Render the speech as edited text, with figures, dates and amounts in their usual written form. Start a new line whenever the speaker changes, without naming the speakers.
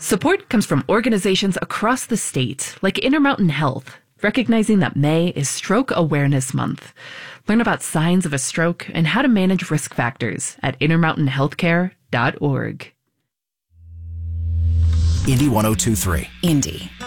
Support comes from organizations across the state, like Intermountain Health, recognizing that May is Stroke Awareness Month. Learn about signs of a stroke and how to manage risk factors at intermountainhealthcare.org.
Indy 102.3.
Indy.